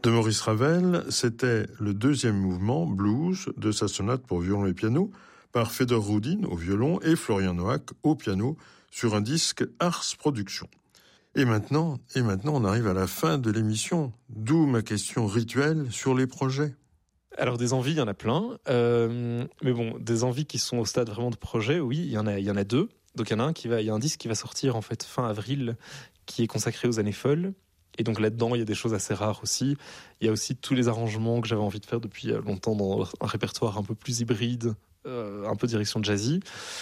De Maurice Ravel, c'était le deuxième mouvement blues de sa sonate pour violon et piano par Fedor Rudin au violon et Florian Noack au piano sur un disque Ars Productions. Et maintenant, on arrive à la fin de l'émission, d'où ma question rituelle sur les projets. Alors des envies, il y en a plein, mais bon, des envies qui sont au stade vraiment de projet, oui, il y en a deux. Donc il y a un disque qui va sortir en fait fin avril, qui est consacré aux années folles. Et donc là-dedans, il y a des choses assez rares aussi. Il y a aussi tous les arrangements que j'avais envie de faire depuis longtemps dans un répertoire un peu plus hybride, un peu direction jazzy.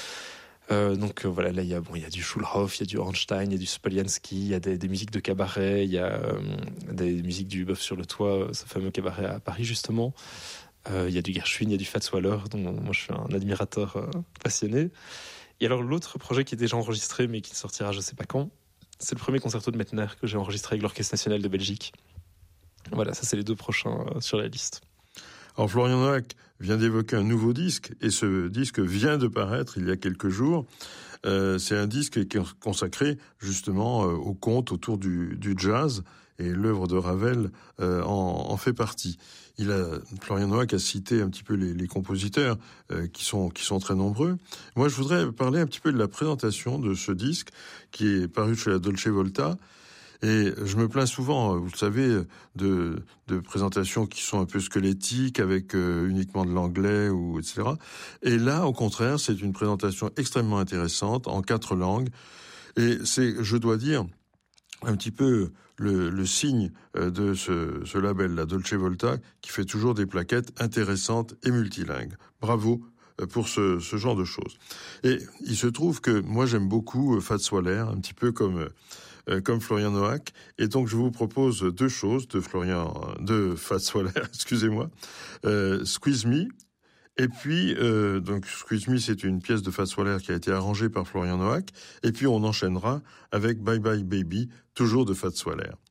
Donc voilà, là il y a du Schulhoff, il y a du Ornstein, il y a du Spoljanski, il y a des musiques de cabaret, il y a des musiques du Bœuf sur le toit, ce fameux cabaret à Paris justement. Il y a du Gershwin, il y a du Fats Waller, dont moi je suis un admirateur passionné. Et alors l'autre projet qui est déjà enregistré mais qui ne sortira je sais pas quand, c'est le premier concerto de Mettner que j'ai enregistré avec l'Orchestre National de Belgique. Voilà, ça c'est les deux prochains sur la liste. Alors Florian Noack vient d'évoquer un nouveau disque, et ce disque vient de paraître il y a quelques jours. C'est un disque qui est consacré justement au conte autour du jazz, et l'œuvre de Ravel en fait partie. Florian Noack a cité un petit peu les compositeurs qui sont très nombreux. Moi, je voudrais parler un petit peu de la présentation de ce disque qui est paru chez la Dolce Volta. Et je me plains souvent, vous le savez, de présentations qui sont un peu squelettiques avec uniquement de l'anglais ou etc. Et là, au contraire, c'est une présentation extrêmement intéressante en 4 langues. Et c'est, je dois dire, un petit peu le signe de ce label, la Dolce Volta, qui fait toujours des plaquettes intéressantes et multilingues. Bravo pour ce genre de choses. Et il se trouve que moi j'aime beaucoup Fats Waller, un petit peu comme Florian Noack, et donc je vous propose deux choses de Fats Waller, excusez-moi, Squeeze Me, et puis donc Squeeze Me, c'est une pièce de Fats Waller qui a été arrangée par Florian Noack, et puis on enchaînera avec Bye Bye Baby, toujours de Fats Waller.